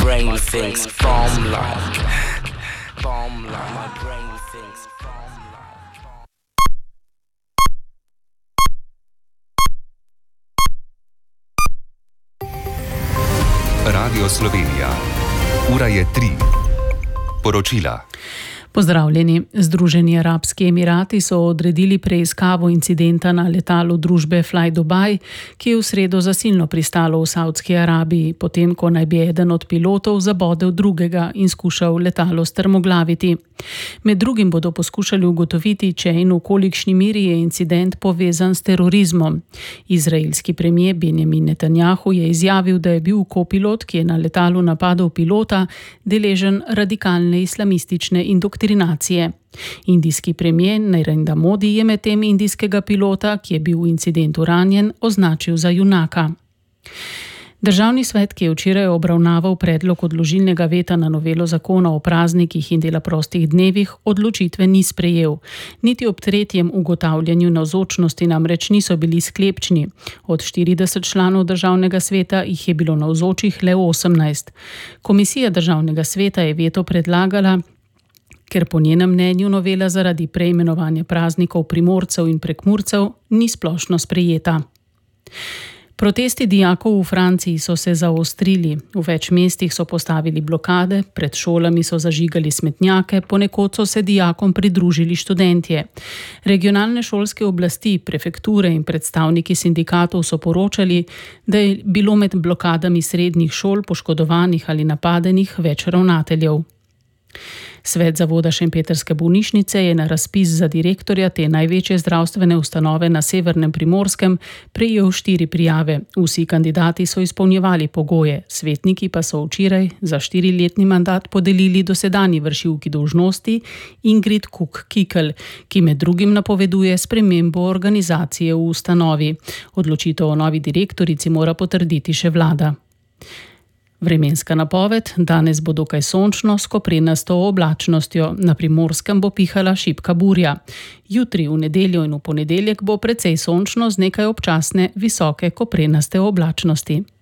brain thinks bomb like. My brain thinks bomb like. Radio Slovenija. Ura je 3. Poročila. Pozdravljeni. Združeni arabski emirati so odredili preiskavo incidenta na letalu družbe Fly Dubai, ki je v sredo zasilno pristalo v Saudski Arabiji, potem ko naj bi eden od pilotov zabodel drugega in skušal letalo strmoglaviti. Med drugim bodo poskušali ugotoviti, če in v kolikšni meri je incident povezan s terorizmom. Izraelski premier Benjamin Netanjahu je izjavil, da je bil kopilot, ki je na letalu napadel pilota, deležen radikalne islamistične indoktrinacije. Indijski premier Narendra Modi je medtem indijskega pilota, ki je bil v incidentu ranjen, označil za junaka. Državni svet, ki je včeraj obravnaval predlog odložilnega veta na novelo zakona o praznikih in dela prostih dnevih, odločitve ni sprejel. Niti ob tretjem ugotavljanju navzočnosti namreč niso bili sklepčni. Od 40 članov državnega sveta jih je bilo navzočih le 18. Komisija državnega sveta je veto predlagala, ker po njenem mnenju novela zaradi preimenovanja praznikov Primorcev in Prekmurcev ni splošno sprejeta. Protesti dijakov v Franciji so se zaostrili. V več mestih so postavili blokade, pred šolami so zažigali smetnjake, ponekod so se dijakom pridružili študentje. Regionalne šolske oblasti, prefekture in predstavniki sindikatov so poročali, da je bilo med blokadami srednjih šol poškodovanih ali napadenih več ravnateljev. Svet zavoda Šempetrske bolnišnice je na razpis za direktorja te največje zdravstvene ustanove na severnem Primorskem prejel 4 prijave. Vsi kandidati so izpolnjevali pogoje, svetniki pa so včeraj za 4-letni mandat podelili dosedanji vršilki dolžnosti Ingrid Kuk-Kikel, ki med drugim napoveduje spremembo organizacije v ustanovi. Odločitev o novi direktorici mora potrditi še vlada. Vremenska napoved: danes bo dokaj sončno s koprenasto oblačnostjo, na Primorskem bo pihala šibka burja. Jutri, v nedeljo in v ponedeljek bo precej sončno z nekaj občasne visoke koprenaste oblačnosti.